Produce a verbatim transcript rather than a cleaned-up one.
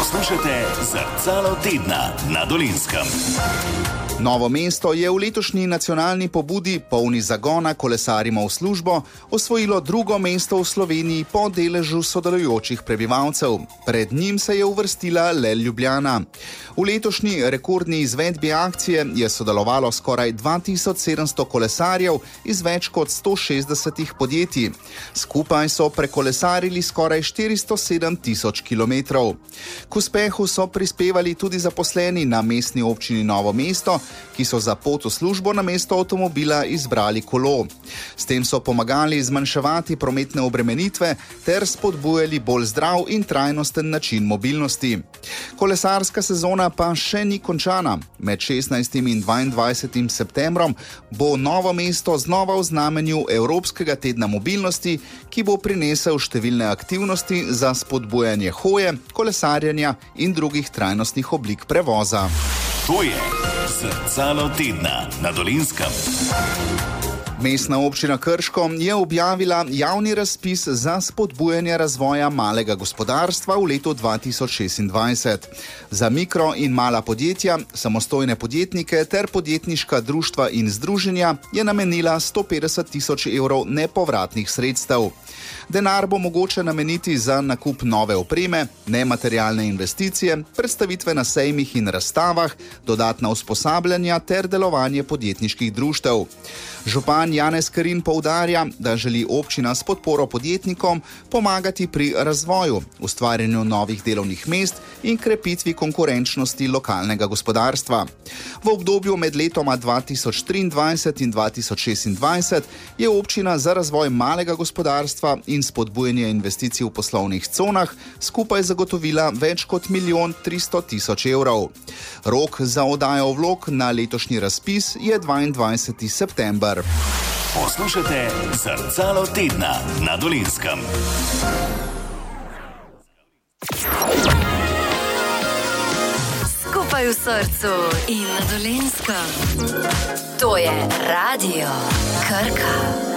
Poslušate Zrcalo tedna na Dolenjskem. Novo mesto je v letošnji nacionalni pobudi Polni zagona kolesarimo v službo osvojilo drugo mesto v Sloveniji po deležu sodelujočih prebivalcev. Pred njim se je uvrstila le Ljubljana. V letošnji rekordni izvedbi akcije je sodelovalo skoraj dva tisoč sedemsto kolesarjev iz več kot sto šestdesetih podjetij. Skupaj so prekolesarili skoraj štiristo sedem tisoč kilometrov. K uspehu so prispevali tudi zaposleni na mestni občini Novo mesto, ki so za pot v službo namesto avtomobila izbrali kolo. S tem so pomagali zmanjševati prometne obremenitve ter spodbujali bolj zdrav in trajnosten način mobilnosti. Kolesarska sezona pa še ni končana. Med šestnajstim in dvaindvajsetim septembrom bo Novo mesto znova v znamenju Evropskega tedna mobilnosti, ki bo prinesel številne aktivnosti za spodbujanje hoje, kolesarjenja in drugih trajnostnih oblik prevoza. To je Zrcalo tedna na Dolenjskem. Mestna občina Krško je objavila javni razpis za spodbujanje razvoja malega gospodarstva v letu dva tisoč šestindvajset. Za mikro in mala podjetja, samostojne podjetnike ter podjetniška društva in združenja je namenila sto petdeset tisoč evrov nepovratnih sredstev. Denar bo mogoče nameniti za nakup nove opreme, nematerialne investicije, predstavitve na sejmih in razstavah, dodatna usposabljanja ter delovanje podjetniških društev. Župan Janez Karin poudarja, da želi občina s podporo podjetnikom pomagati pri razvoju, ustvarjanju novih delovnih mest in krepitvi konkurenčnosti lokalnega gospodarstva. V obdobju med letoma dva tisoč triindvajset in dva tisoč šestindvajset je občina za razvoj malega gospodarstva in spodbujanje investicij v poslovnih conah skupaj zagotovila več kot milijon tristo tisoč evrov. Rok za oddajo vlog na letošnji razpis je dvaindvajseti september. Poslušate Zrcalo tedna na Dolenjskem. Skupaj v srcu in na Dolenjskem. To je Radio Krka.